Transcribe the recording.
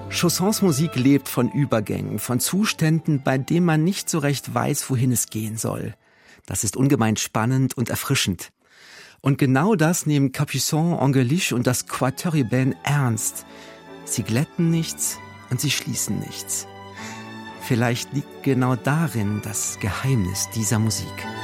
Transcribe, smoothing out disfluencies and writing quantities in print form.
Chaussons Musik lebt von Übergängen, von Zuständen, bei denen man nicht so recht weiß, wohin es gehen soll. Das ist ungemein spannend und erfrischend. Und genau das nehmen Capuçon, Angelich und das Quatuor ernst. Sie glätten nichts und sie schließen nichts. Vielleicht liegt genau darin das Geheimnis dieser Musik.